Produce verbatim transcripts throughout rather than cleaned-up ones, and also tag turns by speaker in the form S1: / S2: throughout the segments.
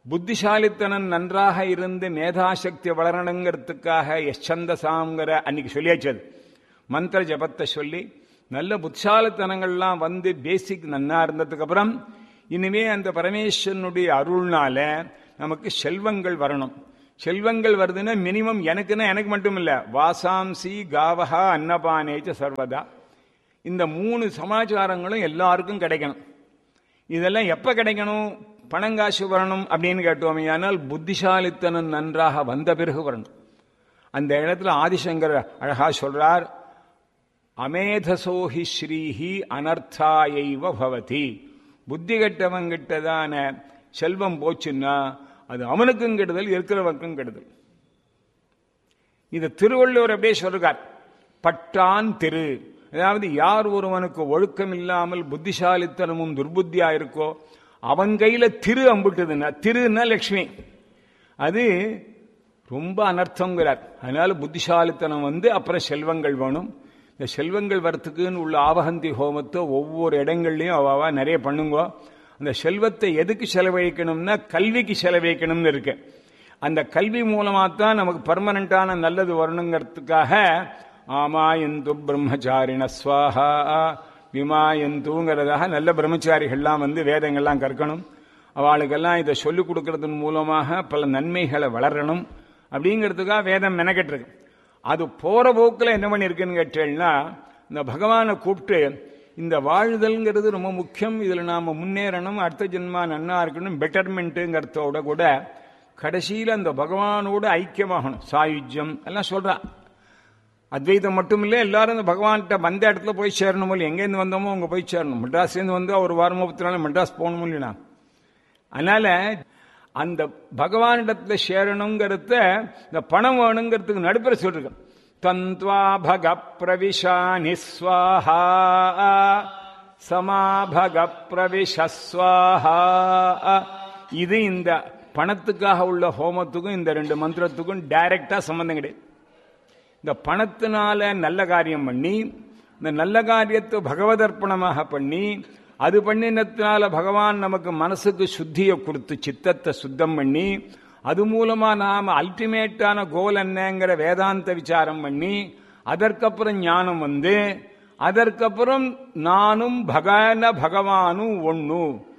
S1: புத்திசாலித்தனம் நன்றாக இருந்து மேதாசக்தி வளரணுங்கிறதுக்காக எச்சந்தசாங்கிற அன்னைக்கு சொல்லியாச்சது மந்திர ஜபத்தை சொல்லி நல்ல புத்திசாலித்தனங்கள்லாம் வந்து பேசிக் நன்னா இருந்ததுக்கு அப்புறம் இனிமே அந்த பரமேஸ்வரனுடைய அருள்னால நமக்கு செல்வங்கள் வரணும். செல்வங்கள் வருதுன்னா மினிமம் எனக்குன்னா எனக்கு மட்டும் இல்ல, வாசாம்சி காவஹா அன்னபானேச்ச சர்வதா, இந்த மூணு சமாச்சாரங்களும் எல்லாருக்கும் கிடைக்கணும். இதெல்லாம் எப்ப கிடைக்கணும்? பணங்காசு வரணும் அப்படின்னு கேட்டோமே, ஆனால் புத்திசாலித்தனம் நன்றாக வந்த பிறகு வரணும். அந்த இடத்துல ஆதிசங்கர் அழகா சொல்றார், அமேதசோஹி ஸ்ரீஹி அனர்த்தாயைவ பவதி. புத்தி கெட்டவங்கிட்டதான செல்வம் போச்சுன்னா அது அவனுக்கும் கெடுதல், இருக்கிறவனுக்கும் கெடுதல். இது திருவள்ளுவர் அப்படியே சொல்றார், பட்டான் திரு. அதாவது யார் ஒருவனுக்கு ஒழுக்கம் இல்லாமல் புத்திசாலித்தனமும் துர்புத்தியா இருக்கோ அவன் கையில திரு அம்பிட்டுதுன்னா, திருன்னா லட்சுமி, அது ரொம்ப அனர்த்தங்கிறார். அதனால புத்திசாலித்தனம் வந்து அப்புறம் செல்வங்கள் வேணும். இந்த செல்வங்கள் வரத்துக்குன்னு உள்ள ஆவகந்தி ஹோமத்தை ஒவ்வொரு இடங்கள்லையும் அவாவா நிறைய பண்ணுங்க. அந்த செல்வத்தை எதுக்கு செலவழிக்கணும்னா கல்விக்கு செலவழிக்கணும்னு இருக்கு. அந்த கல்வி மூலமா தான் நமக்கு பர்மனண்டான நல்லது வரணுங்கிறதுக்காக ஆமாயந்து பிரம்மச்சாரிண ஸ்வாஹா விமாயந்துங்கிறதாக நல்ல பிரம்மச்சாரிகள்லாம் வந்து வேதங்கள்லாம் கற்கணும். அவளுக்கெல்லாம் இதை சொல்லிக் கொடுக்கறதன் மூலமாக பல நன்மைகளை வளரணும் அப்படிங்கிறதுக்காக வேதம் மெனக்கெட்டு இருக்கு. அது போற போக்கில் என்ன பண்ணிருக்குன்னு கேட்டேன்னா, இந்த பகவானை கூப்பிட்டு இந்த வாழ்தல்ங்கிறது ரொம்ப முக்கியம், இதுல நாம முன்னேறணும், அடுத்த ஜென்மா நன்னா இருக்கணும், பெட்டர்மெண்ட்டுங்கிறதோட கூட கடைசியில் அந்த பகவானோட ஐக்கியமாகணும், சாயுஜ்யம் எல்லாம் சொல்றா. அத்வைதம் மட்டும் இல்லை, எல்லாரும் இந்த பகவான்கிட்ட வந்த இடத்துல போய் சேரணும். எங்கேருந்து வந்தோமோ அங்கே போய் சேரணும். மெட்ராஸ்லேருந்து வந்து ஒரு வாரமோ பத்து நாள் மெட்ராஸ் போகணும் இல்லைனா. அதனால அந்த பகவானிடத்துல சேரணுங்கிறத இந்த பணம் வேணுங்கிறதுக்கு நடுப்புற சொல்லிருக்கேன். தந்த்வா பக பிரவிஷா நிஸ்வாஹா சமாபக பிரவிஷஸ்வாஹா. இது இந்த பணத்துக்காக உள்ள ஹோமத்துக்கும் இந்த ரெண்டு மந்திரத்துக்கும் டைரக்டா சம்பந்தம் கிடையாது. இந்த பணத்தினால நல்ல காரியம் பண்ணி, இந்த நல்ல காரியத்தை பகவதர்ப்பணமாக பண்ணி, அது பண்ணினத்தினால பகவான் நமக்கு மனசுக்கு சுத்தியை கொடுத்து சித்தத்தை சுத்தம் பண்ணி, அது மூலமா நாம அல்டிமேட்டான கோல் என்னங்கிற வேதாந்த விசாரம் பண்ணி, அதற்கப்புறம் ஞானம் வந்து, அதற்கப்புறம் நானும் பகன பகவானும் ஒண்ணு,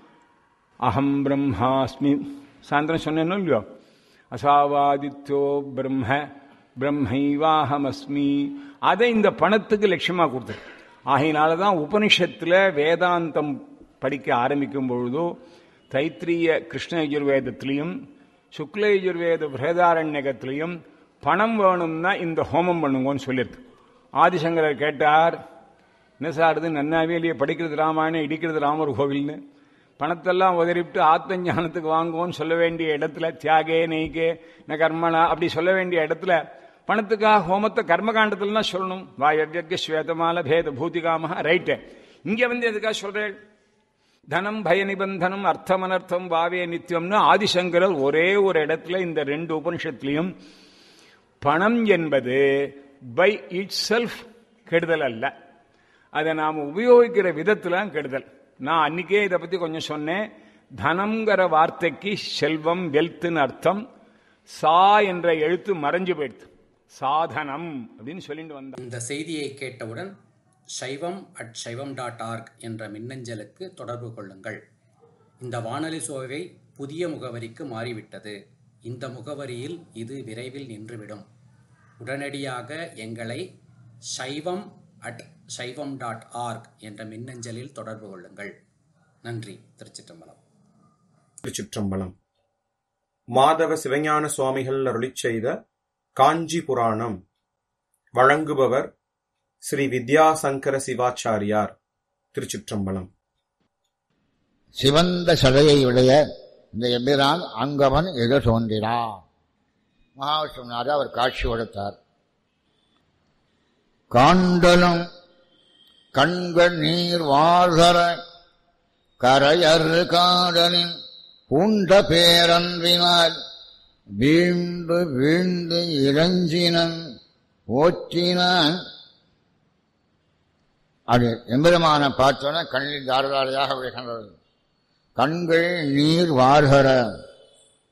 S1: அகம் பிரம்மாஸ்மி சாயந்தரம் சொன்னேன்னு இல்லையோ, அசாவாதித்யோ பிரம்ம பிரம்மைவாஹமஸ்மி, அதை இந்த பணத்துக்கு லட்சியமா கொடுத்தது. ஆகையினாலதான் உபனிஷத்துல வேதாந்தம் படிக்க ஆரம்பிக்கும் பொழுதோ தைத்திரிய கிருஷ்ண யஜுர்வேதத்திலையும் சுக்ல யஜுர்வேத பிரேதாரண்யகத்திலையும் பணம் வேணும்னா இந்த ஹோமம் பண்ணுங்கன்னு சொல்லியிருக்கு. ஆதிசங்கரர் கேட்டார், என்ன சார் இது நன்னாவே இல்லையே, படிக்கிறது ராமாயணம் இடிக்கிறது ராமர் கோவில்னு, பணத்தெல்லாம் உதறிவிட்டு ஆத்ம ஞானத்துக்கு வாங்குவோன்னு சொல்ல வேண்டிய இடத்துல, தியாகே நெய்கே ந கர்மனா அப்படி சொல்ல வேண்டிய இடத்துல பணத்துக்காக ஹோமத்தை கர்மகாண்டத்துல சொல்லணும். வாயவ்யர்க ஸ்வேதமால பேத பூதிகாம ரைட்டு. இங்க வந்து எதுக்காக சொல்றேன்? தனம் பய நிபந்தனம் அர்த்தம் அனர்த்தம் வாவே நித்தியம்னு ஆதிசங்கரர் ஒரே ஒரு இடத்துல இந்த ரெண்டு உபனிஷத்துலையும் பணம் என்பது பை இட் செல்ஃப் கெடுதல் அல்ல, அதை நாம் உபயோகிக்கிற விதத்துல கெடுதல். நான் அன்னைக்கே இதை பத்தி கொஞ்சம் சொன்னேன். தனம்ங்கிற வார்த்தைக்கு செல்வம் வெல்த்னு அர்த்தம். சா என்ற எழுத்து மறைஞ்சு போயிடுது, சாதனம் அப்படின்னு சொல்லிட்டு வந்தோம்.
S2: இந்த செய்தியை கேட்டவுடன் சைவம் அட் சைவம் டாட் ஆர்க் என்ற மின்னஞ்சலுக்கு தொடர்பு கொள்ளுங்கள். இந்த வானொலி சோவை புதிய முகவரிக்கு மாறிவிட்டது. இந்த முகவரியில் இது விரைவில் நின்றுவிடும். உடனடியாக எங்களை சைவம் அட் சைவம் டாட் ஆர்க் என்ற மின்னஞ்சலில் தொடர்பு கொள்ளுங்கள். நன்றி. திருச்சிற்றம்பலம்.
S3: திருச்சிற்றம்பலம். மாதவ சிவஞான சுவாமிகள் அருளிச் செய்த காஞ்சி புராணம் வழங்குபவர் ஸ்ரீ வித்யாசங்கர சிவாச்சாரியார். திருச்சிற்றம்பலம்.
S4: சிவந்த சடையை உடைய இந்த எம்பிரான் அங்கவன் எது தோன்றினார். மகாவிஷ்ணுநாத அவர் காட்சி கொடுத்தார். காண்டலும் கண்கள் நீர் வார்தர கரையர் காடலின் பூண்ட பேரன்பினால் வீழ்ந்து வீழ்ந்து இறஞ்சினன் ஓற்றினான். அது எம்பெருமான பார்த்தோன்னா கண்ணில் தாரதாரையாக விழுகின்றது. கண்கள் நீர் வார்கர,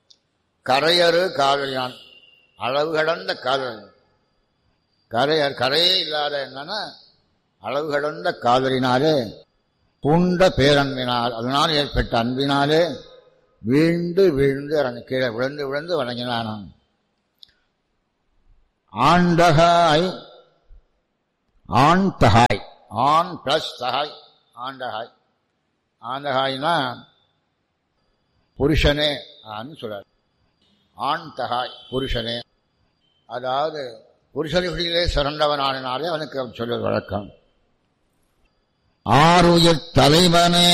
S4: கரையறு காதலினான், அளவு கடந்த காதலன். கரையர் கரையே இல்லாத என்னன்னா அளவு கடந்த காதலினாலே பூண்ட பேரன்பினால், அதனால் ஏற்பட்ட அன்பினாலே வீழ்ந்து வீழ்ந்து கீழே விழுந்து விழுந்து வணங்கினான். ஆண்டகாய், ஆண் தகாய், ஆண் பிளஸ் தகாய், ஆண்டகாய். ஆண்டகாய்னா புருஷனே சொல்றார். ஆண் தகாய் புருஷனே, அதாவது புருஷனிலே சிறந்தவனானாலே அவனுக்கு அவன் சொல்வது வழக்கம். ஆறுயிர் தலைவனே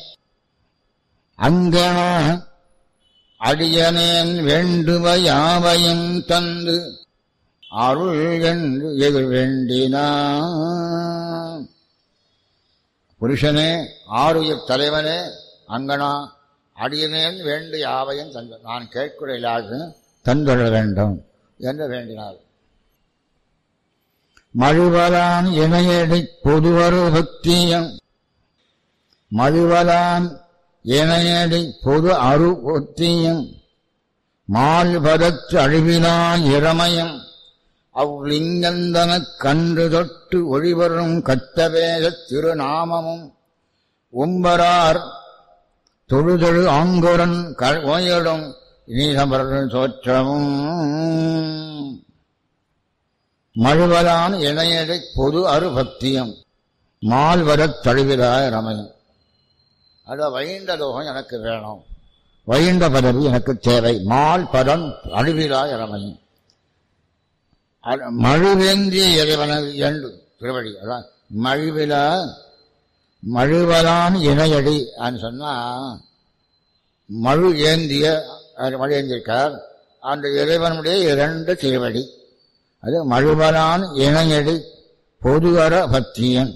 S4: அங்கன அடியனேன் வேண்டுவ யாவையும் தந்து அருள் என்று எதிர் வேண்டினான். புருஷனே, ஆறுயிர் தலைவனே, அங்கனா அடியனேன் வேண்டு யாவையும் தந்து, நான் கேட்கிறேன் தந்துட வேண்டும் என்று வேண்டினார். மழுவலான் இணையடி பொதுவரு பக்தியம், மழுவலான் இணையடி பொது அரு ஒத்தியம், மால்பதற்று அழிவிலா இறமயம் அவ்லிங்கந்தனக் கன்று தொட்டு ஒளிவரும் கத்தவேத திருநாமமும் உம்பரார் தொழுதொழு ஆங்குரன் ஓயடும் நீசமர்கள் தோற்றமும். மழுவலான் இணையடை பொது அரு பக்தியம், மால்வரத் தழுவிலாய ரமயம். அத வைண்ட லோகம் எனக்கு வேணும், வைண்ட பதவி எனக்கு தேவை. மால் பதம் அழுவிலாய ரமயம். மழுவேந்திய இறைவனது என்று திருவடி. அதான் மழுவில மழுவலான் இணையடி சொன்னா மழு ஏந்திய மழு ஏந்திருக்கார் அந்த இறைவனுடைய இரண்டு திருவடி. அது மழுவலான் இணையடி பொதுவர பக்தியன்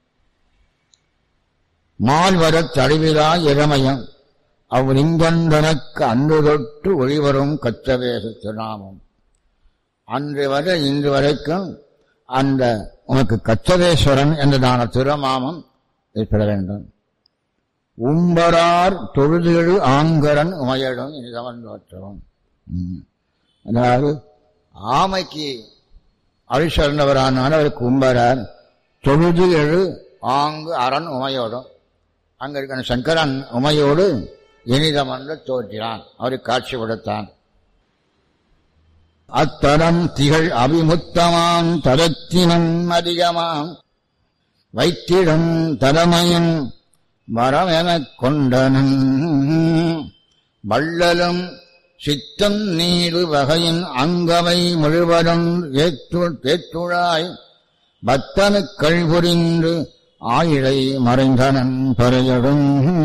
S4: மால்வரத் தழுவிலா இளமயம் அவ்லிங்கந்தனக்கு அன்று தொட்டு ஒளிவரும் கச்சவேச திருநாமம். அன்று வரை இன்று வரைக்கும் அந்த உனக்கு கச்சதேஸ்வரன் என்றதான திருநாமம் ஏற்பட வேண்டும். உம்பரார் தொழுதெழு ஆங்கரன் உமையடும் இனிதவன் தோற்றவும். அதாவது ஆமைக்கு அழிச்சிறந்தவரானாலும் அவருக்கு உம்பரார், தொழுது எழு ஆங்கு அரண் உமையோடும். அங்க இருக்கிற சங்கரன் உமையோடு இனிதமன்று தோற்றினான், அவருக்கு காட்சி கொடுத்தான். அத்தரம் திகழ் அபிமுத்தமாம் தரத்தினம் அதிகமாம் வைத்திடும் தரமயம் வரமெனக் கொண்டனன் வள்ளலும் சித்தம் நீடு வகையின் அங்கவை முழுவதும் ஏற்றுழாய் பத்தனுக்கள் புரிந்து ஆயிழை மறைந்தனன் பறையடும்.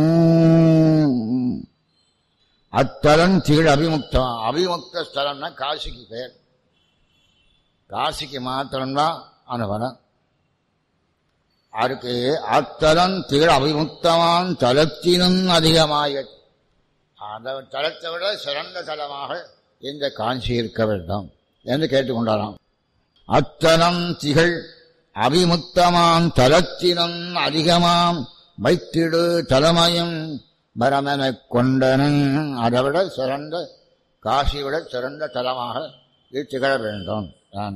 S4: அத்தலன் திகழ் அபிமுக்தம். அபிமுக்த ஸ்தலம்னா காசிக்கு பேர். காசிக்கு மாத்திரம்தான் அனுபவம். அதுக்கு அத்தலன் திகழ் அபிமுக்தமான் தலத்தினும் அதிகமாக, அந்த தலத்தை விட சிறந்த தலமாக இந்த காஞ்சி இருக்க வேண்டும் என்று கேட்டுக்கொண்டாராம். அத்தலம் திகழ் அபிமுக்தமான் தலத்தினும் அதிகமாம் வைத்திடு தலமயம் பரமெனக் கொண்டனன். அதை விட சிறந்த, காசி விட சிறந்த தலமாக இது திகழ வேண்டும்.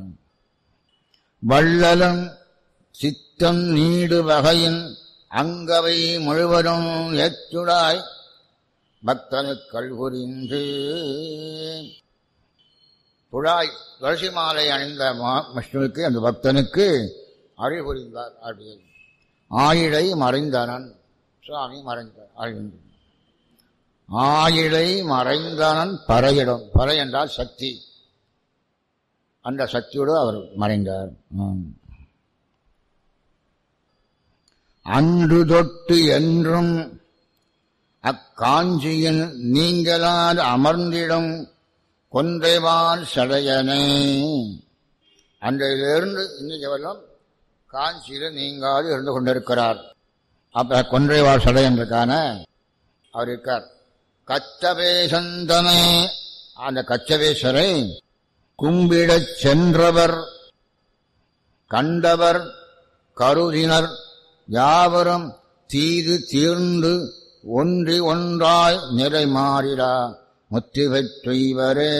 S4: வள்ளலும் சித்தம் நீடு வகையின் அங்கவை முழுவதும் ஏற்றுடாய் பக்தனுக்கள் புரிந்து. துழாய் துளசி மாலை அணிந்த விஷ்ணுவுக்கு, அந்த பக்தனுக்கு அருள் புரிந்தார். அப்படின்னு ஆயிழை மறைந்தனன் சுவாமி மறைந்தார். அழிந்து ஆயிழை மறைந்தனன் பறையிடும். பறை என்றால் சக்தி. அந்த சக்தியோடு அவர் மறைந்தார். அன்று தொட்டு என்றும் அக்காஞ்சியின் நீங்களால் அமர்ந்திடும் கொன்றைவால் சடையனே. அன்றையிலிருந்து இன்னைக்கு வரலாம் காஞ்சியில நீங்காது இருந்து கொண்டிருக்கிறார். அப்ப கொன்றைவால் சடையன்றான அவர் இருக்கார். கச்சவேசந்தனே, அந்த கச்சவேஸ்வரை கும்பிடச் சென்றவர் கண்டவர் கருதினர் யாவரும் தீது தீர்ந்து ஒன்றி ஒன்றாய் நிறை மாறிடா முத்தி பெற்றுவரே.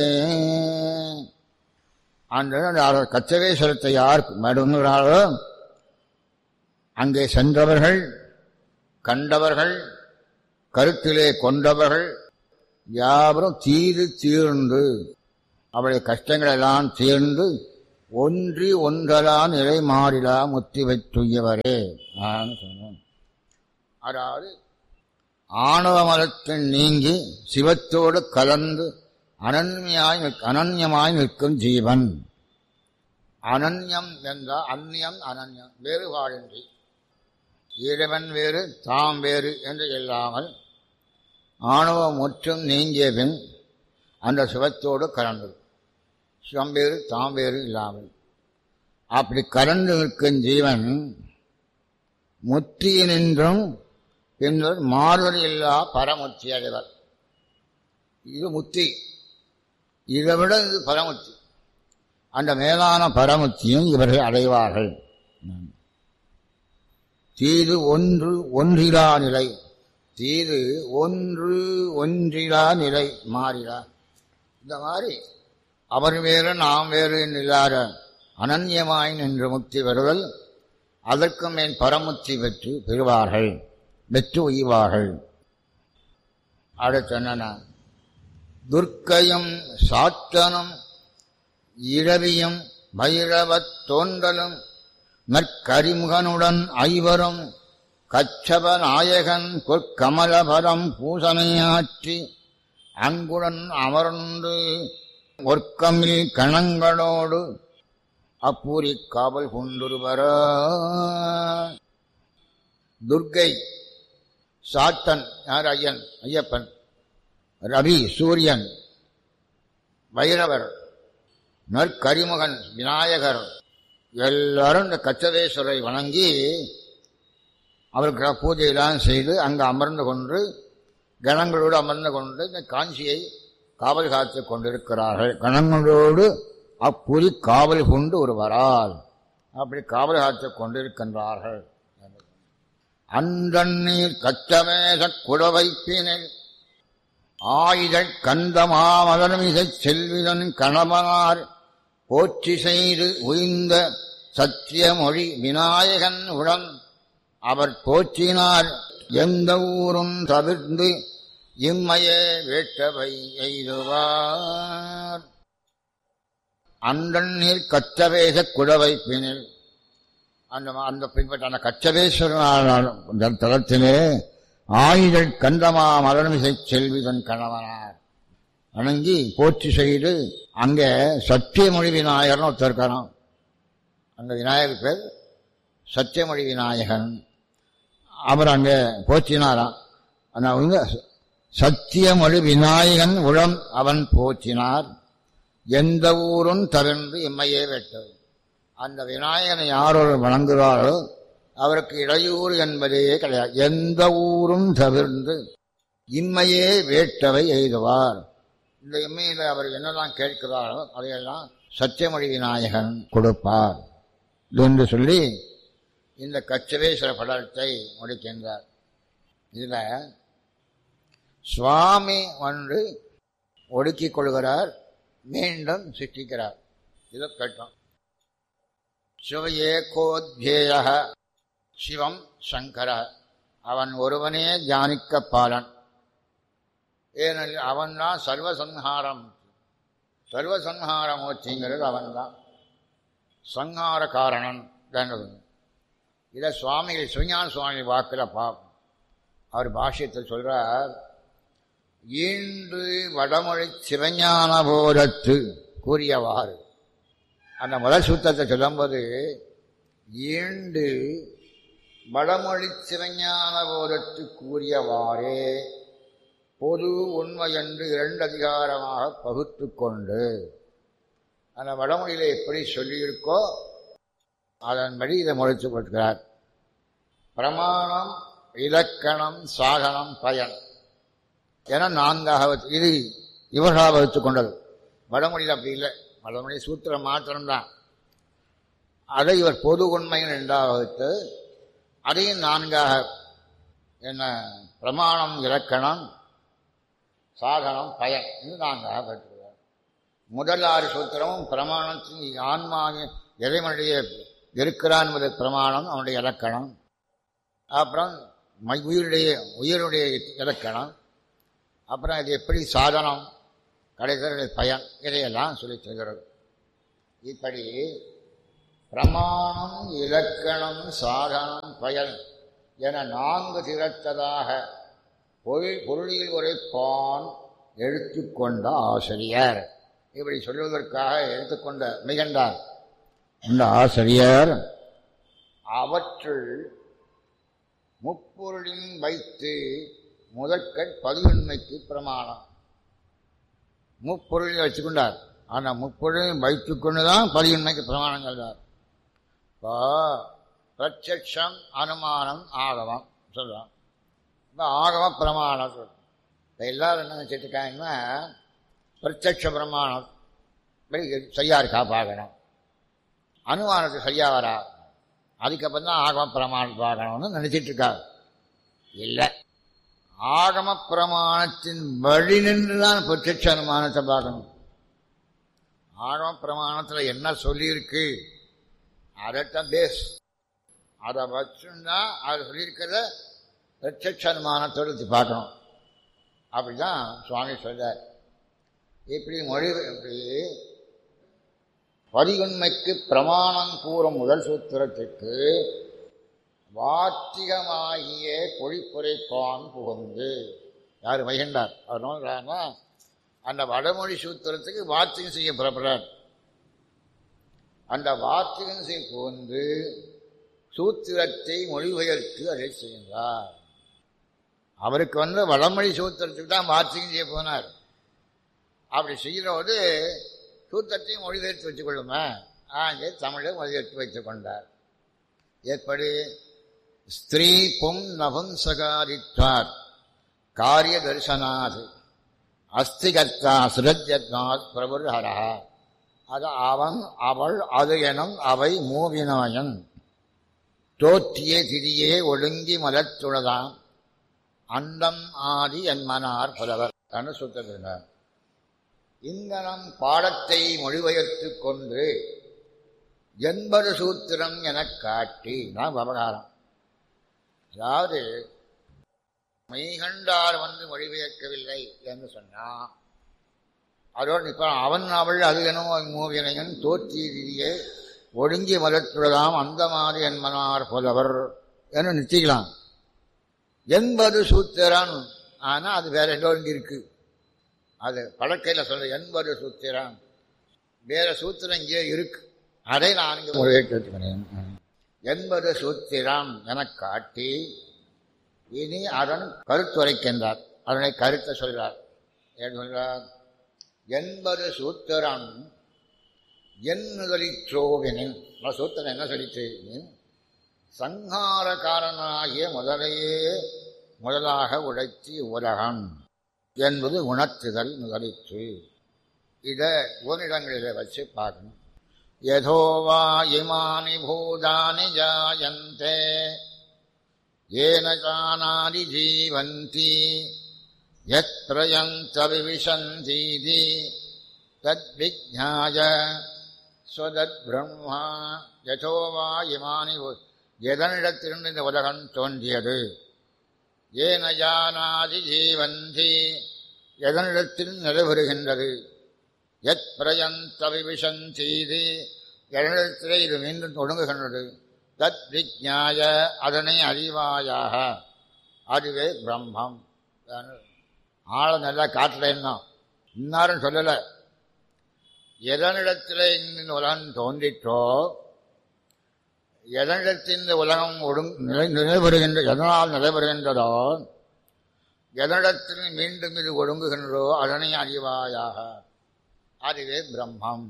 S4: அந்த கச்சவேஸ்வரத்தை யார் மடுங்கிறாரோ அங்கே சென்றவர்கள், கண்டவர்கள், கருத்திலே கொண்டவர்கள் யாவரும் தீது தீர்ந்து அவருடைய கஷ்டங்கள் எல்லாம் தீர்ந்து ஒன்றி ஒன்றலாம் நிலை மாறிலா முத்தி பெற்றுயவரே. அதாவது ஆணவ மலத்தில் நீங்கி சிவத்தோடு கலந்து அனன்யமாய் அனன்யமாய் நிற்கும் ஜீவன். அனன்யம் என்றால் அந்நியம் அனன்யம், வேறுபாடின்றி இறைவன் வேறு தாம் வேறு என்று இல்லாமல் ஆணவம் முற்றும் நீங்கிய பின் அந்த சிவத்தோடு கலந்து, சிவம் வேறு தாம் வேறு இல்லாமல் அப்படி கலந்து நிற்கும் ஜீவன் முத்தியினின்றும் பின்னர் மாறுதல் இல்லா பரமுத்தி அடைவர். இது முத்தி, இதை விட இது பரமுத்தி. அந்த மேலான பரமுத்தியும் இவர்கள் அடைவார்கள். தீது ஒன்று ஒன்றிலா நிலை, தீது ஒன்று ஒன்றிலா நிலை மாறிலா. இந்த மாதிரி அவர் வேறு நாம் வேறு இல்லாத அனன்யமாய் நின்று முக்தி பெறுதல், அதற்கு மேல் பரமுத்தி பெற்று பெறுவார்கள், வெற்று உய்வார்கள். அடுத்த துர்க்கையும் சாத்தனும் இரவியும் பைரவத் தோன்றலும் நற்கரிமுகனுடன் ஐவரும் கச்சப நாயகன் பொற்கமலபரம் பூசனையாற்றி அங்குடன் அமர்ந்து ஒர்க்கமில் கணங்களோடு அப்பூரி காவல் கொண்டுருவர. துர்க்கை, சாத்தன் யார்? ஐயன், ஐயப்பன். ரவி சூரியன், பைரவர், நற்கரிமுகன் விநாயகர் எல்லாரும் இந்த கச்சதேஸ்வரை வணங்கி அவருக்கு பூஜையெல்லாம் செய்து அங்கு அமர்ந்து கொண்டு கணங்களோடு அமர்ந்து கொண்டு இந்த காஞ்சியை காவல் காத்து கொண்டிருக்கிறார்கள். கணங்களோடு அப்புலி காவல் கொண்டு ஒருவரால் அப்படி காவல் காத்து கொண்டிருக்கின்றார்கள். அந்தண்ணீர் கச்சமேச குடவைப்பினில் ஆயுதக் கந்தமாமதனமிசைச் செல்விதன் கணவனார் போற்றி செய்து உய்ந்த சத்தியமொழி விநாயகன் உடன் அவர் போற்றினார் எந்த ஊரும் தவிர்ந்து இம்மையே வேட்டவை எய்துவார். அந்தண்ணீர் கச்சவேச குடவைப்பினில் அந்த அந்த பின்பற்ற அந்த கச்சவேஸ்வரனான தலத்திலே ஆயுதல் கந்தமா மலர்மிசை செல்விதன் கணவனார் வணங்கி போற்றி செய்து அங்கே சத்தியமொழி விநாயகர்னு ஒருத்தர் இருக்காராம். அந்த விநாயகர் பேர் சத்தியமொழி விநாயகன். அவர் அங்கே போற்றினாராம். அவங்க சத்தியமொழி விநாயகன் உளம் அவன் போற்றினார் எந்த ஊரும் தவிர்ந்து இம்மையே வெட்டது. அந்த விநாயகனை யாரோடு வணங்குகிறாரோ அவருக்கு இடையூறு என்பதே கிடையாது. எந்த ஊரும் தவிர்ந்து இம்மையே வேட்டவை எய்துவார். இந்த இம்மையில் அவர் என்னெல்லாம் கேட்கிறாரோ அதையெல்லாம் சத்தியமொழி விநாயகன் கொடுப்பார் என்று சொல்லி இந்த கச்சவேஸ்வர படத்தை முடிக்கின்றார். இதில் சுவாமி ஒன்று ஒடுக்கிக் கொள்கிறார், மீண்டும் சிருஷ்டிக்கிறார். இதை கேட்டோம். சிவஏகோத்யேய சிவம் சங்கர, அவன் ஒருவனே ஜானிக்க பாலன். ஏனெனில் அவன்தான் சர்வசம்ஹாரம், சர்வசம்ஹார மூர்த்திங்கிறது அவன்தான், சங்கார காரணன். இதை சுவாமிகள் சிவஞான சுவாமி வாக்கில் பார்ப்போம். அவர் பாஷ்யத்தில் சொல்றார், ஈண்டு வடமொழி சிவஞான போதத்து கூறியவாறு. அந்த முதல் சூத்திரத்தை சொல்லும்போது ஈண்டு வடமொழி சிவஞான போதத்து கூறியவாறே பொது உண்மை என்று இரண்டு அதிகாரமாக பகுத்து கொண்டு அந்த வடமொழியில் எப்படி சொல்லியிருக்கோ அதன்படி இதை முடித்து கொடுக்கிறார். பிரமாணம், இலக்கணம், சாதனம், பயன் என நான்காக இது இவர்களாக வகுத்து கொண்டது. வடமொழியில் அப்படி இல்லை. வடமொழி சூத்திரம் மாத்திரம்தான். அதை இவர் பொது உண்மைகள் என்றாக வகுத்து அதையும் நான்காக என்ன பிரமாணம், இலக்கணம், சாதனம் பயன் என்று நாங்கள் பெற்றுள்ளோம். முதல் ஆறு சூத்திரமும் பிரமாணத்தின் ஆன்மாவின் இறைவனுடைய இருக்கிறான் என்பது பிரமாணம், அவனுடைய இலக்கணம். அப்புறம் உயிருடைய உயிருடைய இலக்கணம், அப்புறம் இது எப்படி சாதனம், கடைசியுடைய பயன், இதையெல்லாம் சொல்லி சொல்கிறது. இப்படி பிரமாணம், இலக்கணம், சாதனம், பயன் என நான்கு திரட்டதாக பொருள் பொருளில் உரைப்பான் எடுத்துக்கொண்ட ஆசிரியர். இப்படி சொல்வதற்காக எடுத்துக்கொண்ட மிகண்டார் இந்த ஆசிரியர் அவற்றுள் முப்பொருளின் வைத்து முதற்கண் பதியுண்மைக்கு பிரமாணம். முப்பொருளையும் வச்சுக்கொண்டார். ஆனால் முப்பொருளையும் வைத்துக்கொண்டுதான் பதியுண்மைக்கு பிரமாணம் சொல்றார். இப்போ பிரத்யக்ஷம், அனுமானம், ஆகமம் சொல்றான். இப்போ ஆகம பிரமாணம் சொல்றோம். இப்போ எல்லாரும் என்ன வச்சுருக்காங்கன்னா பிரத்யக்ஷ பிரமாணம் சரியா இருக்கா பார்க்கணும், அனுமானத்துக்கு சரியா வரா, அதுக்கப்புறம் தான் ஆகம பிரமாணம் பார்க்கணும்னு நினைச்சிட்டு இருக்காரு. இல்லை, ஆகம பிரமாணத்தின் வழி நின்றுதான் பிரத்யட்ச அனுமானத்தை பார்க்கணும். ஆகம பிரமாணத்தில் என்ன சொல்லியிருக்கு அதைத்தான் பேஸ், அதை வச்சுன்னா அதை சொல்லியிருக்கிறத பிரத்யட்ச அனுமானத்தோடு பார்க்கணும். அப்படிதான் சுவாமி சொல்றார். இப்படி மொழி இப்படி பதியுண்மைக்கு பிரமாணம் கூறும் முதல் சூத்திரத்திற்கு வாத்திகமாகிய பொழிப்புரைப்பான் புகுந்து யார் வைகண்டார் அவர் நோக்கிறாங்கன்னா அந்த வடமொழி சூத்திரத்துக்கு வாத்திகம் செய்ய புறப்படுறார். அந்த வாத்திகம் செய்ய புகுந்து சூத்திரத்தை மொழிபெயர்த்து அதை செய்கின்றார். அவருக்கு வந்து வடமொழி சூத்திரத்துக்கு தான் வாத்திகம் செய்ய போனார். அப்படி செய்கிறபோது சூத்திரத்தையும் மொழிபெயர்த்து வச்சுக் கொள்ளுமே, ஆங்கே தமிழை மொழிபெயர்த்து வைத்துக் கொண்டார். எப்படி ஸ்திரீ பும் நபும்சகாரித்வார் காரிய தரிசனாத் அஸ்திகர்த்தா சுரஜத்னாத் பிரபுர்ஹரஹா. அது அவன் அவள் அது எனும் அவை மூவினாயன் தோற்றிய திரியே ஒழுங்கி மலத்துளதாம் அண்டம் ஆதி என்மனார் புலவர் என்று சுத்தினார். இங்கனம் பாடத்தை மொழிபெயர்த்து கொண்டு எண்பது சூத்திரம் எனக் காட்டி நான் விவகாரம். அதாவது மெய்கண்டார் வந்து மொழிபெயர்க்கவில்லை என்று சொன்னா அதோடு இப்ப அவன் அவள் அது எனும் மூவினையன் தோற்றியே ஒடுங்கி மலத்துள்ளதாம் அந்த மாதிரி என்மனார் புலவர் என்று நிச்சயிக்கலாம். எண்பது சூத்திரம் ஆனா அது வேற எங்கோ இங்க இருக்கு. அது பழக்கையில் சொல்ற எண்பது சூத்திரம் வேற சூத்திரம் இங்கே இருக்கு. அதை நான் இங்கே மொழிபெயர்க்கிறேன். எண்பது சூத்திரம் என காட்டி இனி அதன் கருத்துரைக்கின்றார். அதனை கருத்தை சொல்றார். சொல்றார் எண்பது சூத்திரம் என்னுதலிச்சோவினின் சூத்திரம் என்ன சொல்லிச்சு, சங்காரக்காரனாகிய முதலையே முதலாக உடைச்சி உலகம் என்பது உணர்த்துதல் முதலிற்று. இதை ஓரிடங்களிலே வச்சு பார்க்கணும். யதோவா இமானி பூதானி ஜாயந்தே ஏன ஜானாதி ஜீவந்தி யத் பிரயந்த விவிசந்தீதி தத் விஜ்ஞாய ஸ்வதத் பிரம்மா. யதோவா இமானி எதனிடத்திலிருந்து இந்த உலகம் தோன்றியது, ஏன ஜானாதி ஜீவந்தி எதனிடத்தில் நிலைபெறுகின்றது, யத் பிரயந்த விவிசந்தீதி எதனிடத்திலே இது மீண்டும் ஒடுங்குகின்றது, தத் விஜ்ஞாய அதனை அறிவாயாக, அதுவே பிரம்மம். ஆழ நல்லா காட்டலைன்னா இன்னாரும் சொல்லலை. எதனிடத்திலே இந்த உலகம் தோன்றிற்றோ, எதனிடத்தில் இந்த உலகம் ஒடுங் நிலை நிலைபெறுகின்ற எதனால் நிலைபெறுகின்றதோ, எதனிடத்தில் மீண்டும் இது ஒடுங்குகின்றோ அதனை அறிவாயாக, அதுவே பிரம்மம்.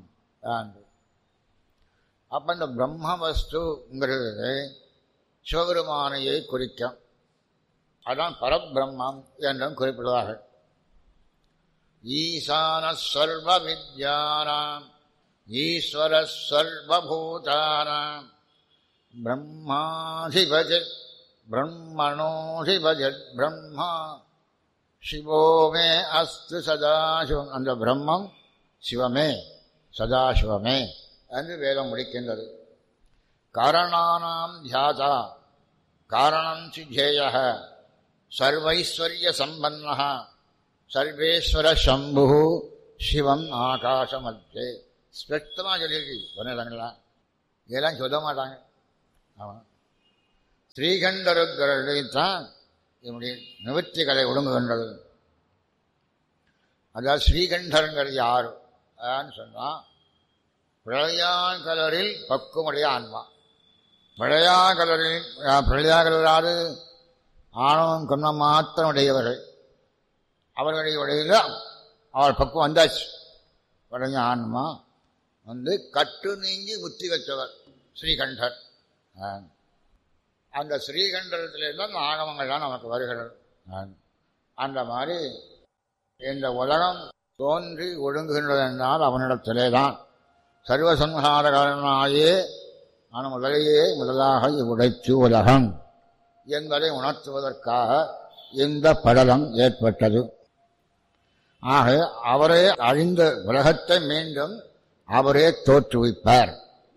S4: அப்ப இந்த பிரம்ம வஸ்துங்கிறது சிவபெருமானையை குறிக்கும். அதான் பரபிரம்மம் என்றும் குறிப்பிடுவார்கள். ஈசான சர்வ வித்யானாம் ஈஸ்வர சர்வபூதானாம் பிரம்மாதிபஜத் பிரம்மணோதிபஜத் பிரம்மா சிவோமே அஸ்து சதாசிவம், அந்த பிரம்மம் சிவமே சதாசிவமே என்று வேதம் முடிக்கின்றது. காரணானாம் தியாதா காரணம் சிஜேய சர்வைஸ்வர்ய சம்பன்ன சர்வேஸ்வர சம்பு சிவம் ஆகாசமத்தே. ஸ்பெக்டமாக சொல்லியிருக்கு சொன்னீங்களா? இதெல்லாம் சொல்ல மாட்டாங்க. ஆமாம், ஸ்ரீகண்டருத்தான் என்னுடைய நிவர்த்திகளை ஒடுங்குகின்றது. அதாவது ஸ்ரீகண்டருங்கிறது யாரு அதான்னு சொன்னால், பிரளயாகலரில் பக்குமுடைய ஆன்மா. பிரளயாகலரில் பிரளயாகலராது ஆணவம் கண்ணம் மாத்திரம் உடையவர்கள். அவர்களுடைய உடையில அவள் பக்குவம் வந்தாச்சு. பிரளய ஆன்மா வந்து கட்டு நீங்கி முத்தி வச்சவர் ஸ்ரீகண்டர். அந்த ஸ்ரீகண்டத்திலிருந்து அந்த ஆகமங்கள்லாம் நமக்கு வருகிறது. அந்த மாதிரி இந்த உலகம் தோன்றி ஒடுங்குகின்றது என்றால் அவனிடத்திலே தான். சர்வசம்ஹாரகாரனாயே நான் முதலையே முதலாக உடைத்து உலகம் என்பதை உணர்த்துவதற்காக இந்த படலம் ஏற்பட்டது. ஆக அவரே அழிந்த உலகத்தை மீண்டும் அவரே தோற்றுவிப்பார்.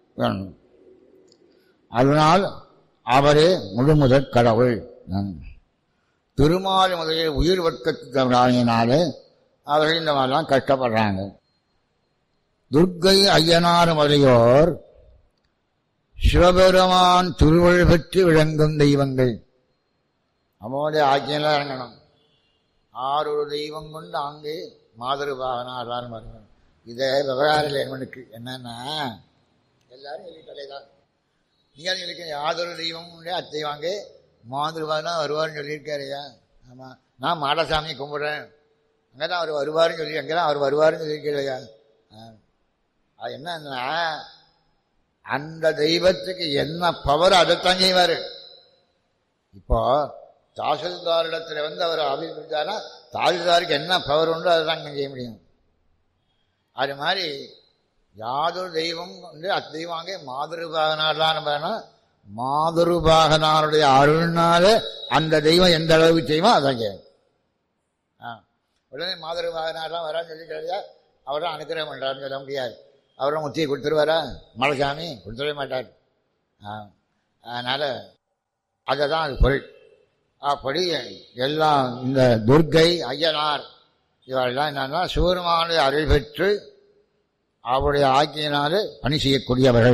S4: அதனால் அவரே முழுமுதற் கடவுள். திருமால் முதலிய உயிர் வர்க்கத்தினாலே அவர்கள் இந்த மாதிரிலாம் கஷ்டப்படுறாங்க. துர்க்கை ஐயனார் முதலியோர் சிவபெருமான் திருவள் பெற்று விளங்கும் தெய்வங்கள். அவனுடைய ஆக்கியெல்லாம் இறங்கணும். ஆறொரு தெய்வம் கொண்டு அங்கே மாதிருபாகனார் வரணும். இதே விவகாரம் என்மனுக்கு என்னன்னா எல்லாரும் சொல்லிட்டதான். நீங்கள் சொல்லிக்க யாதொரு தெய்வம் அத்தைவாங்க மாதிருபாகனா வருவார்னு சொல்லியிருக்காருயா. ஆமாம், நான் மாடசாமி கும்பிட்றேன், அங்கே தான் அவர் வருவார்னு சொல்லி அங்கே தான் அவர் வருவார்னு சொல்லியிருக்கலையா. அது என்னன்னா அந்த தெய்வத்துக்கு என்ன பவர் அதைத்தான் செய்வார். இப்போ தாசில்தாரிடத்தில் வந்து அவர் அபிப்பிடித்தாரா தாசில்தாருக்கு என்ன பவர் உண்டோ அதை தான் செய்ய முடியும். அது மாதிரி யாதொரு தெய்வம் வந்து அத்தெய்வாங்க மாதிருபாகனார்லாம் வேணா மாதிருபாகனாருடைய அருள்னால அந்த தெய்வம் எந்த அளவுக்கு செய்வோம் அதான் செய்யும். ஆ உடனே மாதிருபாகனார்லாம் வரான்னு சொல்லி கிடையா அவர் தான் அனுக்கிரகம் பண்ணுறாருன்னு சொல்ல முடியாது. அவரும் முத்தியை கொடுத்துருவாரா? மலைசாமி கொடுத்துடவே மாட்டார். அதனால் அதை தான் அது பொருள். அப்படி எல்லாம் இந்த துர்க்கை ஐயனார் இவரெல்லாம் என்னன்னா சிவபெருமானுடைய அருள் பெற்று அவருடைய ஆக்கியினாலே பணி செய்யக்கூடியவர்கள்.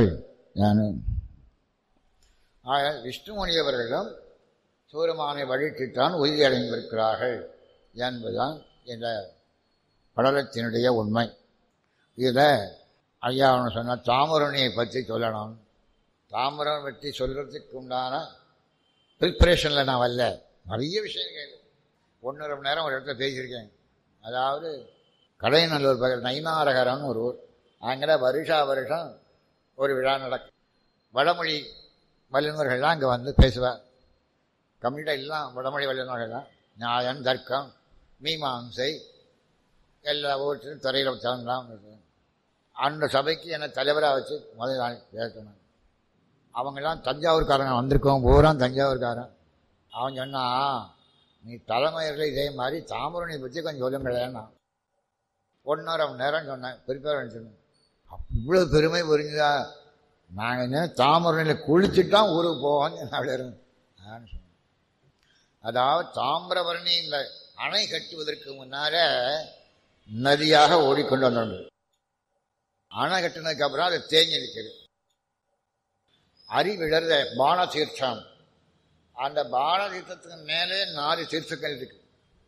S4: ஆக விஷ்ணுமணியவர்களும் சிவபெருமானை வழித்துத்தான் உறுதி அடைந்திருக்கிறார்கள் என்பதுதான் இந்த படலத்தினுடைய உண்மை. இதில் ஐயா அவனு சொன்னால் தாமரணியை பற்றி சொல்லணும். தாமரனை பற்றி சொல்கிறதுக்கு உண்டான ப்ரிப்பரேஷனில் நான் வரல. நிறைய விஷயங்கள் ஒன்றரை மணி நேரம் ஒரு இடத்துல பேசியிருக்கேன். அதாவது கடைநல்லூர் பக்கம் நைனாரகரம்னு ஒரு ஊர். அங்கே வருஷா வருஷம் ஒரு விழா நடக்கும். வடமொழி வல்லுநர்கள்லாம் அங்கே வந்து பேசுவார். கம்ப்ளீட்டாக எல்லாம் வடமொழி வல்லுநர்கள்லாம் நியாயம், தர்க்கம், மீமாம்சை எல்லா ஊற்றிலும் துறையில் தகுந்தான். அந்த சபைக்கு என்னை தலைவராக வச்சு முதல் நாள் பேசணும். அவங்கெல்லாம் தஞ்சாவூர்காரங்க வந்திருக்கோம், பூரா தஞ்சாவூர்காரன். அவன் சொன்னா நீ தலைமையர்கள் இதே மாதிரி தாமரணி பற்றி கொஞ்சம் சொல்லுங்களேன்னா ஒன்றரை மணி நேரம் சொன்னேன். பெருப்பேர் சொன்னேன். இவ்வளோ பெருமை புரிஞ்சுதா? நாங்கள் என்ன தாமரணியில் குளிச்சுட்டான் ஊருக்கு போவோன்னு அப்படி நான் சொன்னேன். அதாவது தாமிரபரணி இந்த அணை கட்டுவதற்கு முன்னால நதியாக ஓடிக்கொண்டு வந்தோம். அணை கட்டினதுக்கு அப்புறம் அது தேங்கி நிற்கிறது. அறிவிழந்த பான தீர்த்தம், அந்த பான தீர்த்தத்துக்கு மேலே நாலு தீர்த்தங்கள் இருக்கு.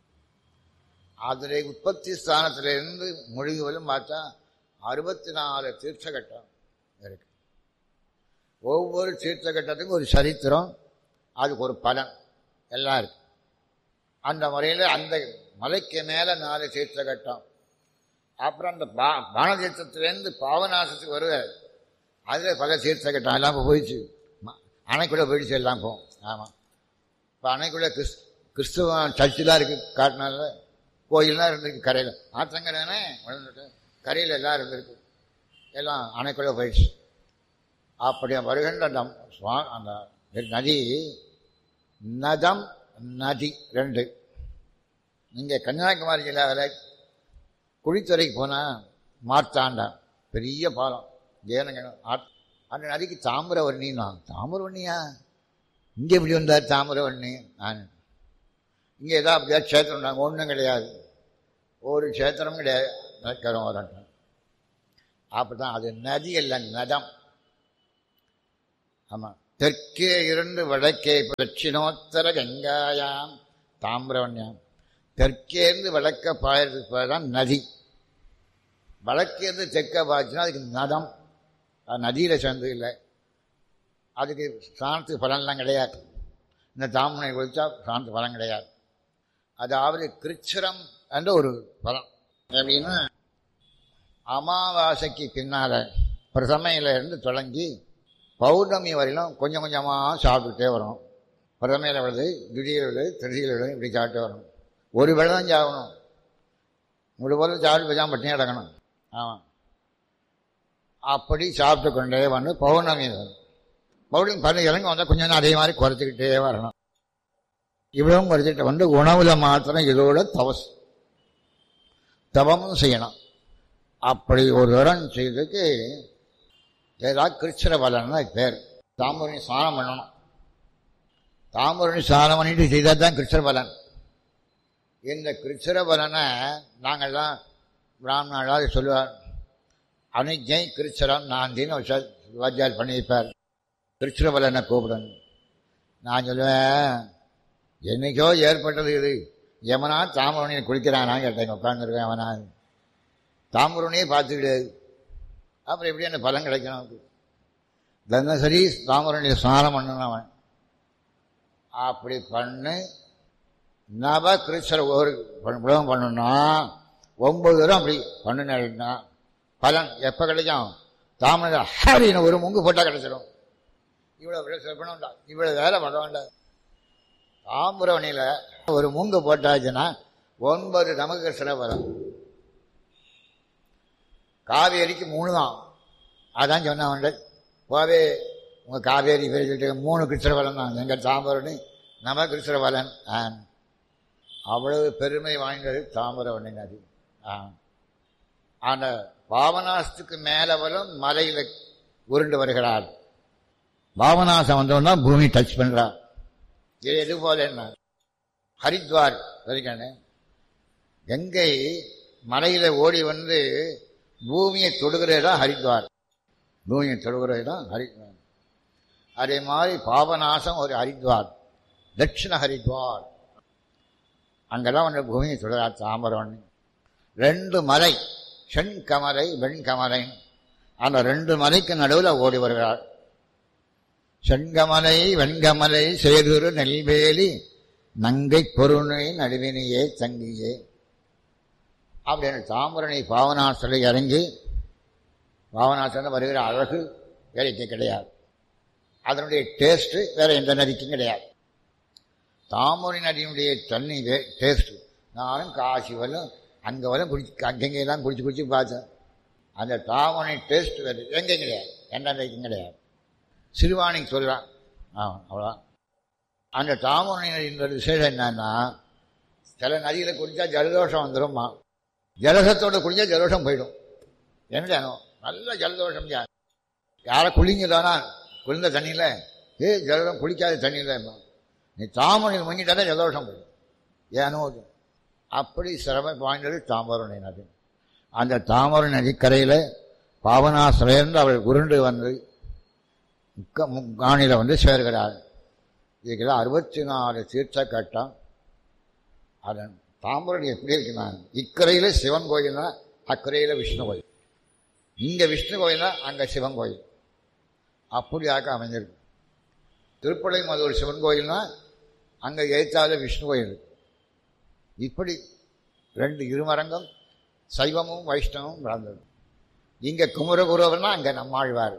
S4: அதில் உற்பத்தி ஸ்தானத்திலிருந்து மொழிகளும் பார்த்தா அறுபத்தி நாலு தீர்த்த கட்டம் இருக்கு. ஒவ்வொரு தீர்த்த கட்டத்துக்கும் ஒரு சரித்திரம், அதுக்கு ஒரு பலன் எல்லாம் இருக்கு. அந்த முறையில் அந்த மலைக்கு மேலே நாலு தீர்த்த கட்டம். அப்புறம் அந்த பா பான தீர்த்தத்திலேருந்து பாவநாசத்துக்கு வருவார். அதில் பல தீர்த்த கட்டம் எல்லாம் இப்போ போயிடுச்சு. அணைக்குள்ளே போயிடுச்சு எல்லாம் போகும். ஆமாம், இப்போ அணைக்குள்ளே கிறிஸ் கிறிஸ்துவ சர்ச்செலாம் இருக்குது. காட்டினால கோயிலாம் இருந்திருக்கு. கரையில் ஆற்றங்கரைனே வளர்ந்துட்டு கரையில் எல்லாம் இருந்திருக்கு. எல்லாம் அணைக்குள்ளே போயிடுச்சு. அப்படி வருகின்ற அந்த சுவா அந்த நதி நதம் நதி ரெண்டு. இங்கே கன்னியாகுமரி ஜில்லாவில் குழித்துறைக்கு போனால் மார்த்தாண்டம் பெரிய பாலம் ஜெயனங்கணும் அந்த நதிக்கு தாமிரவர்ணின்னா தாமிரவர்ணியா இங்கே எப்படி வந்தார் தாமிரவர்ணி? நான் இங்கே ஏதாவது அப்படியா க்ஷேத்திரம் நாங்கள் ஒன்றும் கிடையாது, ஒரு க்ஷேத்திரமும் கிடையாது. கரம் வரட்டும் அப்படி தான் அது நதி இல்லை, நதம். ஆமாம். தெற்கே இருந்து வடக்கே தட்சிணோத்தர கங்காயாம் தாமிரவண்யாம். தெற்கேருந்து வடக்க பாயறதுக்கு தான் நதி, வடக்கேருந்து தெற்க பாய்ச்சுன்னா அதுக்கு நதம். அது நதியில் சேர்ந்து இல்லை, அதுக்கு சாணத்துக்கு பலன்லாம் கிடையாது. இந்த தாமனை குளித்தா சாணத்துக்கு பலன் கிடையாது. அதாவது கிருச்சிரம் என்ற ஒரு பலன் எப்படின்னா, அமாவாசைக்கு பின்னால் பிரதமையில இருந்து தொடங்கி பௌர்ணமி வரையிலும் கொஞ்சம் கொஞ்சமாக சாப்பிட்டுட்டே வரும். பிரதமையில் விழுது, திடீர் விழுது, திருதியில் விழுது, இப்படி சாப்பிட்டே வரணும். ஒரு வேளை தான் சாகணும், ஒரு வேளை சாப்பிட்டு தான் பட்டினி அடக்கணும். ஆமாம். அப்படி சாப்பிட்டு கொண்டே வந்து பௌர்ணமி வரும். பௌர்ணமி பல இறங்க வந்தால் கொஞ்சம் அதே மாதிரி குறைச்சிக்கிட்டே வரணும். இவ்வளவும் குறைச்சிக்கிட்டு வந்து உணவுல மாத்திரம் இதோட தவஸ் தவமும் செய்யணும். அப்படி ஒரு இடம் செய்ததுக்கு ஏதாவது கிருச்சிர பலன் தான் பேர். தாம்பூரணி ஸ்நானம் பண்ணணும். தாம்பூரணி ஸ்நானம் பண்ணிட்டு செய்தால் தான் கிருச்சிர பலன். இந்த கிருச்சிர பலனை நாங்கள்லாம் பிராமணாளாவது சொல்லுவார். அனுஜை கிருச்சிரம் நாந்தின்னு வாத்தியார் பண்ணி வைப்பார். கிருச்சிர பலனை கூப்பிடணும். நான் சொல்லுவேன், என்னைக்கோ ஏற்பட்டது இது, எவனா தாம்பூரணியை குளிக்கிறானா கேட்டேன். உட்காந்துருக்கேன், அவனா தாம்பூரணியே பார்த்துக்கிட்டு அப்புறம் எப்படி அந்த பலன் கிடைக்கணும்? தினசரி தாம்பூரணியை ஸ்நானம் பண்ணணும் அவன். அப்படி பண்ணு நவ கிருஷ்ணர் ஒரு உலகம் பண்ணணும்னா ஒன்பது தூரம் அப்படி பண்ணுனா பலன் எப்போ கிடைக்கும்? தாமரை ஹாரின்னு ஒரு முங்கு போட்டால் கிடைச்சிடும். இவ்வளோ பண்ண வேண்டாம், இவ்வளோ வேலை பண்ண வேண்டாம். தாமிரவணியில் ஒரு மூங்கு போட்டாச்சுன்னா ஒன்பது நமக்கு சிறப்பரம். காவேரிக்கு மூணு தான். அதான் சொன்னவன் போவே உங்கள் காவேரி பேரிட்டு மூணு கிருஷ்ணபலன் தான். எங்கள் தாமிரவணி நம கிருஷ்ணபலன். அவ்வளவு பெருமை வாய்ந்தது தாமிரவணி நதி. அந்த பாவனாசத்துக்கு மேலே வரும் மலையில் உருண்டு வருகிறார். பாவனாசம் வந்தோன்னா பூமி டச் பண்ணுறார். இது எது போல என்ன ஹரித்வார் வரைக்கானே கங்கை மலையில் ஓடி வந்து பூமியை தொடுகிறதா ஹரித்வார். பூமியை தொடுகிறது தான் ஹரித்வார். அதே மாதிரி பாபநாசம் ஒரு ஹரித்வார், தட்சிண ஹரித்வார். அங்கெல்லாம் வந்து பூமியை தொடுகிறார் தாமிரவணி. ரெண்டு மலை, செண்கமலை வெண்கமலை, அந்த ரெண்டு மலைக்கு நடுவில் ஓடி வருகிறார். செண்கமலை வெண்கமலை சேதுரு நெல்வேலி நங்கை பொருணை நடுவினையே தங்கியே அப்படின்னு தாமிரணி பாவனாசலை இறங்கி பாவனாசல் வருகிற அழகு வேலைக்கு கிடையாது. அதனுடைய டேஸ்ட்டு வேற எந்த நதிக்கும் கிடையாது. தாமிரணி நதியினுடைய தண்ணி டேஸ்ட்டு நானும் காசி வரலும் அங்கே வரலும் குடிச்சு அங்கெங்கெல்லாம் குடிச்சு குடிச்சு பார்த்தேன். அந்த தாமிரணி டேஸ்ட் வேறு எங்கேயும் கிடையாது, எந்த நதிக்கும் கிடையாது. சிறுவாணிக்கு சொல்கிறான். ஆ அவ்வளோதான். அந்த தாமிரணி நதியின் விசேஷம் என்னன்னா, சில நதியில் குடித்தா ஜலதோஷம் வந்துடும்மா. ஜலசத்தோடு குடித்தா ஜலதோஷம் போயிடும். என்ன நல்ல ஜலதோஷம். யாரை குளிங்கதானா குளிர்ந்த தண்ணியில் ஏ ஜலதம் குளிக்காத தண்ணியில் நீ தாமிரணியில் முங்கிட்டாலே ஜலதோஷம் போயிடும். ஏனோ அப்படி சிரம வாய்ந்தது தாமிரணி நதி. அந்த தாமிரணி நதிக்கரையில் பாவனாசிலேருந்து அவள் உருண்டு வந்து முக்க முக்காணியில் வந்து சேர்கிறாள். இதுக்கெல்லாம் அறுபத்தி நாலு தீர்த்த கட்டம். அதன் தாமிரணி எப்படி இருக்குன்னா, இக்கரையில் சிவன் கோயில்னா அக்கரையில் விஷ்ணு கோயில், இங்கே விஷ்ணு கோயில்னா அங்கே சிவன் கோயில், அப்படியாக அமைஞ்சிருக்கு. திருப்பலை மதுரை சிவன் கோயில்னா அங்கே எழுத்தாத விஷ்ணு கோயில். இப்படி ரெண்டு இருமரங்கம் சைவமும் வைஷ்ணவமும் வளர்ந்தது. இங்கே குமரகுருவர்னா அங்கே நம்மாழ்வார்.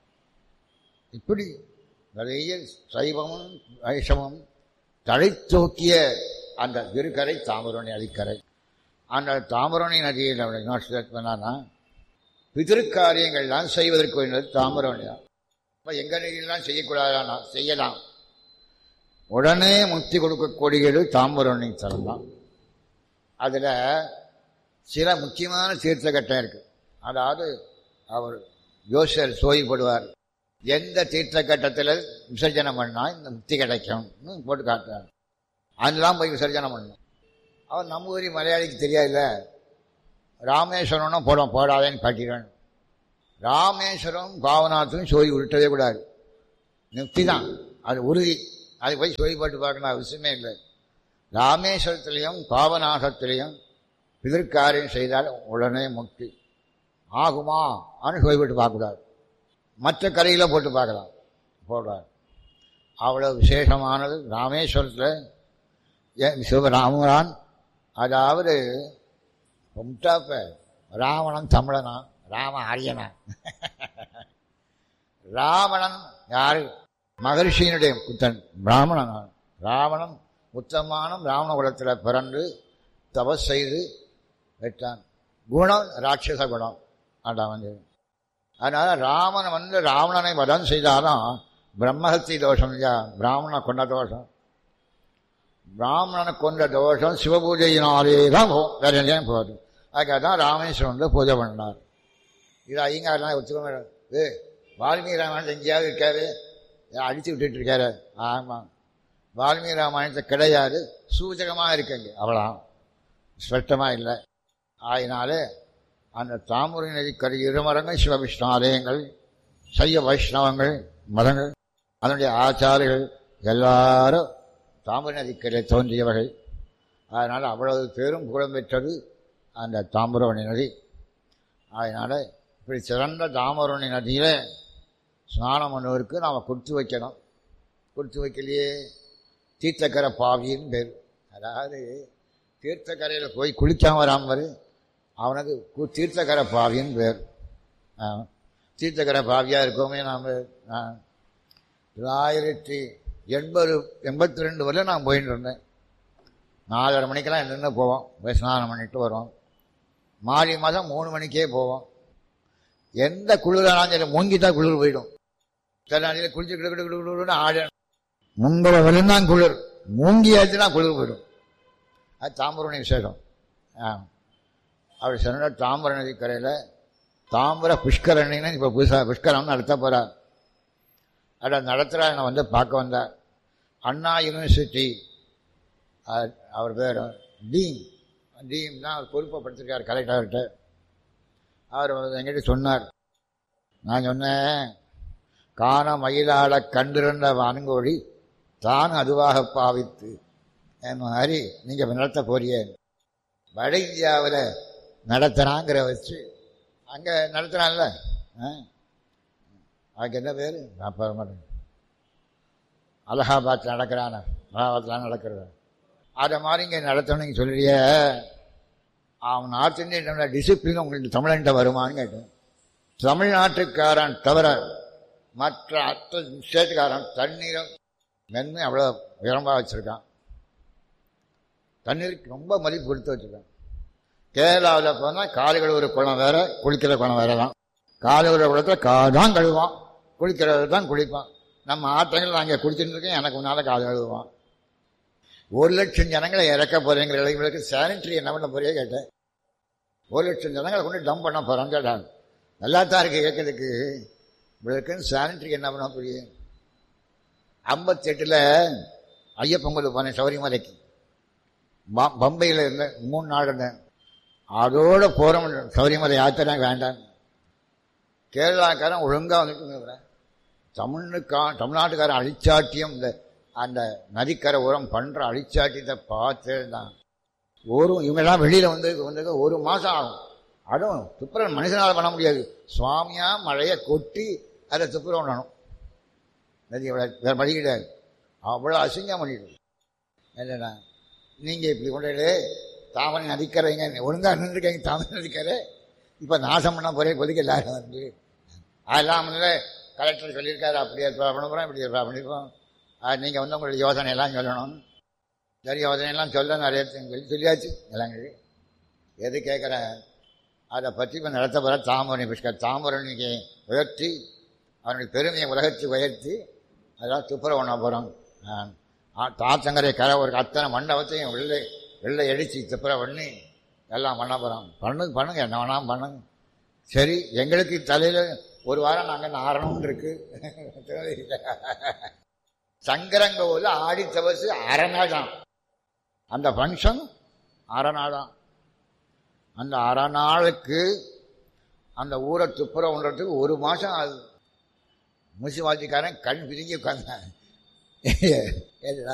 S4: இப்படி நிறைய சைவமும் வைஷ்ணவமும் தலை தூக்கிய அந்த திருக்கரை தாமிரணி நதிக்கரை. அந்த தாமிரணி நதியில் என்ன பிதிருக்காரியங்கள்லாம் செய்வதற்கு வேண்டியது தாமிரணி தான். இப்போ எங்கள் நதியெல்லாம் செய்யக்கூடாதானா? செய்யலாம். உடனே முக்தி கொடுக்கக்கூடியது தாமிரணி தலம் தான். அதில் சில முக்கியமான தீர்த்த கட்டம் இருக்கு. அதாவது அவர் யோசர் சோய்படுவார், எந்த தீர்த்த கட்டத்தில் விசர்ஜனம் பண்ணால் இந்த முக்தி கிடைக்கும்னு போட்டு காட்டுறார். அதெல்லாம் போய் விசர்ஜனம் பண்ணணும். அவர் நம்ம ஊரி மலையாளிக்கு தெரியாதுல்ல, ராமேஸ்வரம்னா போடும் போடாதேன்னு காட்டிடுவேன். ராமேஸ்வரம் பாவநாத்துக்கும் சோய் விட்டதே கூடாது, முக்தி தான் அது உறுதி. அது போய் சோய் போட்டு பார்க்கணும் அவசியமே இல்லை. ராமேஸ்வரத்திலையும் பாவநாசத்திலையும் பிதற்காரியம் செய்தால் உடனே முக்தி ஆகுமா அப்படின்னு சோய் போட்டு பார்க்கக்கூடாது. மற்ற கரையில் போட்டு பார்க்கலாம், போடுறார். அவ்வளோ விசேஷமானது ராமேஸ்வரத்தில் சிவராமரான். அதாவது முட்டாப்ப ராவணன் தமிழனா, ராம ஆரியனா. ராவணன் யாரு? மகரிஷியினுடைய புத்தன் பிராமணன். ராவணன் உத்தமான பிராமண குலத்தில் பிறந்து தபஸ் செய்து வெட்டான். குணம் ராட்சச குணம் அதான் வந்து. அதனால ராமன் வந்து ராவணனை வதம் செய்தாலும் பிரம்மஹத்தி தோஷம் இல்லையா, பிராமணனை கொண்ட தோஷம். பிராமணனை கொண்ட தோஷம் சிவபூஜையினாலே தான் போகும், வேற எங்கேயும் போகுது. அதுக்காக தான் ராமேஸ்வரம் வந்து பூஜை பண்ணார். இது ஐயங்காரெலாம் ஒத்துக்க, ஏ வால்மீகி ராமாயணத்தை எங்கேயாவது இருக்காரு, அடித்து விட்டுட்டு இருக்காரு. ஆமாம், வால்மீகி ராமாயணத்தை கிடையாது, சூச்சகமாக இருக்குங்க, அவ்வளோ ஸ்பஷ்டமாக இல்லை. ஆயினாலே அந்த தாமரை நதிக்கரை இருமரங்கள் சிவவிஷ்ணு ஆலயங்கள், சைவ வைஷ்ணவங்கள் மதங்கள், அதனுடைய ஆச்சாரிகள் எல்லாரும் தாமரை நதிக்கரை தோன்றியவர்கள். அதனால் அவ்வளவு பேரும் புகழ் பெற்றது அந்த தாமிரபரணி நதி. அதனால் இப்படி சிறந்த தாமிரபரணி நதியில் ஸ்நானம் பண்ணுவதற்கு நாம் கொடுத்து வைக்கணும். கொடுத்து வைக்கலையே தீர்த்தக்கரை பாவின்னு பேர். அதாவது தீர்த்தக்கரையில் போய் குளிக்காமல் வராமல் அவனுக்கு தீர்த்தக்கரை பாவின்னு பேர். தீர்த்தக்கரை பாவியாக இருக்கோமே நாம். தொள்ளாயிரத்தி எண்பது எண்பத்தி ரெண்டு வரையும் நான் போயிட்டு இருந்தேன். நாலரை மணிக்கெல்லாம் நின்று போவோம், போய் ஸ்நானம் பண்ணிட்டு வருவோம். மாறி மாதம் மூணு மணிக்கே போவோம். எந்த குளிரானாலும் சரி, மூங்கித்தான் குளிர் போயிடும். சில நாளையில் குளிச்சு கிடு கிடு கிடுன்னு ஆடு முன்பு வரையும் தான் குளிர், மூங்கி ஆச்சுன்னா குளிர் போயிடும். அது தாம்பரணி விசேஷம். ஆ அப்படி சொன்ன தாம்பர நதி கரையில் தாம்பர புஷ்கரணின்னு இப்போ புதுசாக புஷ்கரம்னு நடத்த போகிறார். அதை நடத்துகிறா என்னை வந்து பார்க்க வந்தார். அண்ணா யூனிவர்சிட்டி அவர் பேர் டீன் டீன் தான் அவர் பொறுப்பை படுத்திருக்கார் கலெக்டர்கிட்ட. அவர் என்கிட்ட சொன்னார். நான் சொன்னேன், காண மயிலாட கண்டிருந்த வான்கோழி தான் அதுவாக பாவித்து என் மாதிரி நீங்கள் நடத்த போறிய வட இந்தியாவில் நடத்துகிறாங்கிற வச்சு அங்கே நடத்துகிறான்ல, அதுக்கு என்ன பேர் நான் பெற மாட்டேன். அலகாபாத்தில் நடக்கிறான, அலகாபாத்தில் நடக்கிறது. அதை மாதிரி இங்கே நடத்தணும்னு நீங்கள் சொல்லிய அவன் நார்த் இந்தியன் டிசிப்ளின் உங்களுக்கு தமிழன்ட்ட வருமானு கேட்டேன். தமிழ்நாட்டுக்காரன் தவிர மற்ற அத்த ஸ்டேட்டுக்காரன் தண்ணீரை மென்மை அவ்வளோ உயரமாக வச்சுருக்கான். தண்ணீருக்கு ரொம்ப மதிப்பு கொடுத்து வச்சுருக்கான். கேரளாவில் போனால் காலை கழுவுற குளம் வேற, குளிக்கிற குளம் வேற தான். காலை கழுவுற குளத்தில் காதான் கழுவான், குளிக்கிறது தான் குளிப்பான். நம்ம ஆற்றங்கள் நான் இங்கே குளிச்சுட்டு இருக்கேன், எனக்கு முன்னால் காலை கழுவுவான். ஒரு லட்சம் ஜனங்களை இறக்க போகிறேங்கிற இளைஞர்களுக்கு சானிட்டரி என்ன பண்ண போறியே கேட்டேன். ஒரு லட்சம் ஜனங்களை கொண்டு டம்ப் பண்ண போகிறான்னு கேட்டாங்க. நல்லா தான் இருக்குது கேட்கறதுக்கு. இவளுக்குன்னு சானிட்டரி என்ன பண்ண போறிய. ஐம்பத்தெட்டில் ஐயப்பன் கோயில் போனேன் சபரிமலைக்கு. பம்பையில் இருந்தேன், மூணு நாள் இருந்தேன். அதோட போகிறோம் சபரிமலை யாத்திரை வேண்டாம். கேரளாக்காரன் ஒழுங்காக வந்துட்டு தமிழுக்கா தமிழ்நாட்டுக்காரன் அழிச்சாட்டியம் இந்த அந்த நதிக்கரை உரம் பண்ணுற அழிச்சாட்டியத்தை பார்த்து தான் ஒரு இவங்கெல்லாம் வெளியில் வந்து வந்து ஒரு மாதம் ஆகும். அதுவும் துப்புரவு மனுஷனால் பண்ண முடியாது. சுவாமியாக மழையை கொட்டி அதை துப்புரவு பண்ணணும். நதி வேறு வழி கிடையாது. அவ்வளோ அசிங்கம் பண்ணிடு. என்னண்ணா நீங்கள் இப்படி கொண்டு தாமரை நதிக்கரைங்க ஒழுங்காக நின்றுருக்கீங்க தாமரை நதிக்கரை இப்போ நாசம் பண்ண போகிறே கொதிக்க எல்லாரும் வந்து அதெல்லாம் வந்து கலெக்டர் சொல்லியிருக்காரு. அப்படி ஏற்பாடு பண்ண போகிறோம், இப்படி ஏற்பாடு பண்ணியிருக்கோம். அது நீங்கள் வந்து உங்களுடைய யோசனையெல்லாம் சொல்லணும். சரி, யோசனையெல்லாம் சொல்ல நிறைய சொல்லி சொல்லியாச்சு எல்லாம். எது கேட்குறேன் அதை பற்றி இப்போ நடத்த போகிற தாமரணி புஷ்கர் தாமரணிக்கு உயர்த்தி அவனுடைய பெருமையை உலகத்துக்கு உயர்த்தி அதெல்லாம் துப்புரவு பண்ண போகிறோம். தாத்தங்கரை கரை ஒரு அத்தனை மண்டபத்தையும் உள்ளே வெள்ளை அடிச்சு திப்புற பண்ணி எல்லாம் பண்ண போகிறோம். பண்ணுங்க பண்ணுங்க, என்ன வேணாம் பண்ணுங்க. சரி, எங்களுக்கு தலையில் ஒரு வாரம் நாங்கள் நாரணும்னு இருக்கு. சங்கரங்கோவில் ஆடி தபசு அரை நாள் தான், அந்த ஃபங்க்ஷன் அரை நாள் தான். அந்த அரை நாளுக்கு அந்த ஊரை துப்புரவுன்றதுக்கு ஒரு மாதம் ஆகுது. முனிசிபாலிட்டிக்காரன் கண் பிரிஞ்சு உட்கார்ந்தேன்.